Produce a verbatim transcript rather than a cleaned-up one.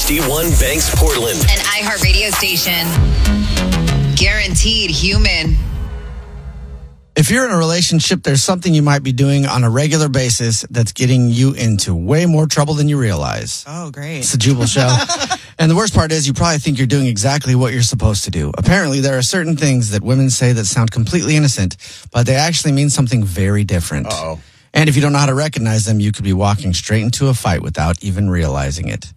sixty-one Banks, Portland. An iHeartRadio station. Guaranteed human. If you're in a relationship, there's something you might be doing on a regular basis that's getting you into way more trouble than you realize. Oh, great. It's the Jubal Show. And the worst part is you probably think you're doing exactly what you're supposed to do. Apparently, there are certain things that women say that sound completely innocent, but they actually mean something very different. Uh-oh. And if you don't know how to recognize them, you could be walking straight into a fight without even realizing it.